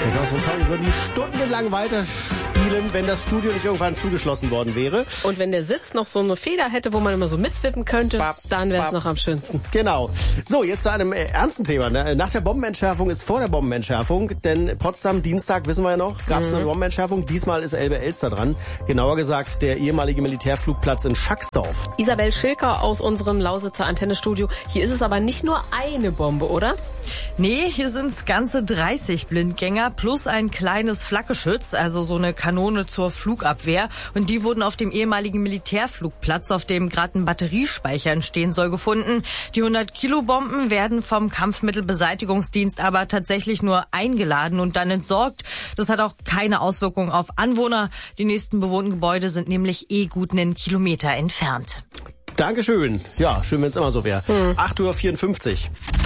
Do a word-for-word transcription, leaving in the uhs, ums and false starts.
Der Song würde stundenlang weiterspielen, wenn das Studio nicht irgendwann zugeschlossen worden wäre. Und wenn der Sitz noch so eine Feder hätte, wo man immer so mitwippen könnte, bap, dann wäre es noch am schönsten. Genau. So, jetzt zu einem ernsten Thema. Nach der Bombenentschärfung ist vor der Bombenentschärfung, denn Potsdam, Dienstag, wissen wir ja noch, gab es mhm. eine Bombenentschärfung. Diesmal ist Elbe-Elster dran. Genauer gesagt, der ehemalige Militärflugplatz in Schacksdorf. Isabel Schilker aus unserem Lausitzer Antennestudio. Hier ist es aber nicht nur eine Bombe, oder? Nee, hier sind's ganze dreißig Blindgänger plus ein kleines Flakgeschütz, also so eine Kanone zur Flugabwehr. Und die wurden auf dem ehemaligen Militärflugplatz, auf dem gerade ein Batteriespeicher entstehen soll, gefunden. Die hundert Kilo Bomben werden vom Kampfmittelbeseitigungsdienst aber tatsächlich nur eingeladen und dann entsorgt. Das hat auch keine Auswirkungen auf Anwohner. Die nächsten bewohnten Gebäude sind nämlich eh gut einen Kilometer entfernt. Dankeschön. Ja, schön, wenn es immer so wäre. Hm. acht Uhr vierundfünfzig.